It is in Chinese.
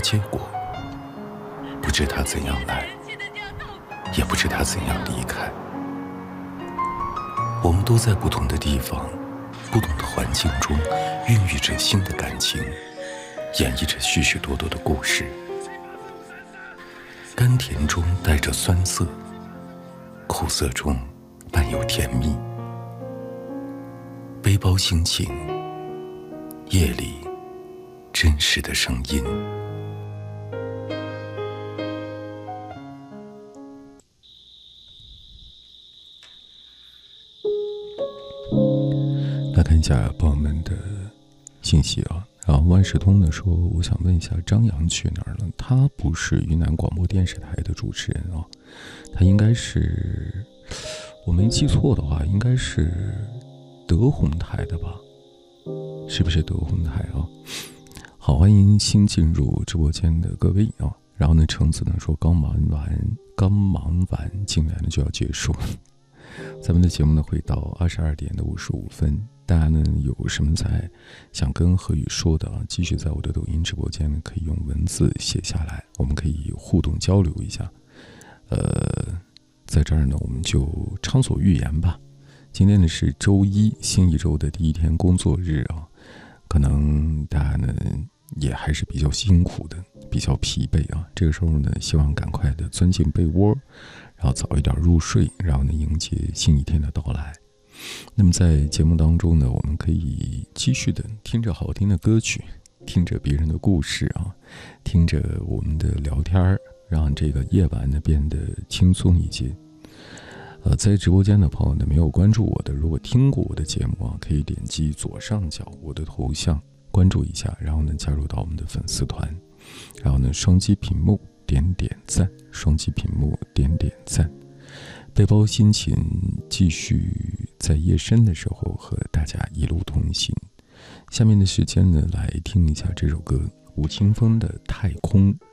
结果，不知他怎样来，也不知他怎样离开。我们都在不同的地方，不同的环境中孕育着新的感情，演绎着许许多多的故事。甘甜中带着酸涩，苦涩中伴有甜蜜。背包心情，夜里真实的声音。来看一下朋友们的信息啊。然后万事通呢说，我想问一下张扬去哪儿了？他不是云南广播电视台的主持人啊，他应该是，我没记错的话，应该是德宏台的吧？是不是德宏台啊？好，欢迎新进入直播间的各位啊。然后呢，橙子呢说刚忙完，进来呢就要结束了。咱们的节目呢会到22点的55分，大家呢有什么想跟何宇说的啊，继续在我的抖音直播间呢可以用文字写下来，我们可以互动交流一下。在这儿呢我们就畅所欲言吧。今天呢是周一，新一周的第一天工作日啊，可能大家呢也还是比较辛苦的，比较疲惫啊。这个时候呢，希望赶快的钻进被窝，然后早一点入睡，然后呢迎接新一天的到来。那么在节目当中呢，我们可以继续的听着好听的歌曲，听着别人的故事啊，听着我们的聊天，让这个夜晚呢变得轻松一些。在直播间的朋友呢，没有关注我的，如果听过我的节目啊，可以点击左上角我的头像关注一下，然后呢加入到我们的粉丝团，然后呢双击屏幕点赞，双击屏幕点赞。背包心情继续在夜深的时候和大家一路同行。下面的时间呢，来听一下这首歌，吴青峰的《太空》。